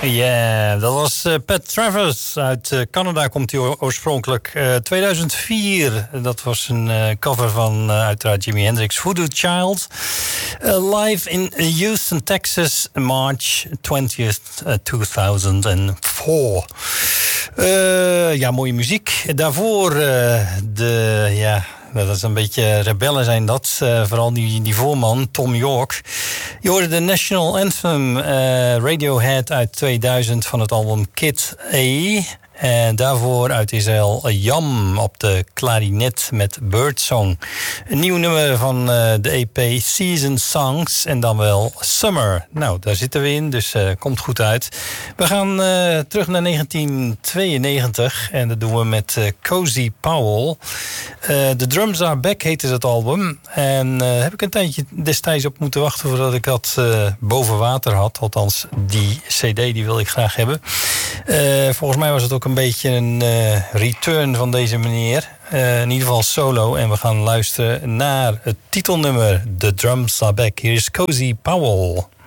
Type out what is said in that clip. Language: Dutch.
Ja, dat was Pat Travers. Uit Canada komt hij oorspronkelijk. 2004, dat was een cover van uiteraard Jimi Hendrix, Voodoo Child. Live in Houston, Texas, March 20th, 2004. Ja, mooie muziek. Daarvoor dat is een beetje rebellen zijn dat. Vooral die voorman, Tom York. Je hoorde de National Anthem Radiohead uit 2000 van het album Kid A. En daarvoor uit Israël Yam op de klarinet met Birdsong. Een nieuw nummer van de EP Season Songs en dan wel Summer. Nou, daar zitten we in, dus komt goed uit. We gaan terug naar 1992 en dat doen we met Cozy Powell. The Drums Are Back heette het album. En heb ik een tijdje destijds op moeten wachten voordat ik dat boven water had. Althans, die cd die wil ik graag hebben. Volgens mij was het ook een beetje een return van deze meneer. In ieder geval solo. En we gaan luisteren naar het titelnummer The Drums Are Back. Hier is Cozy Powell.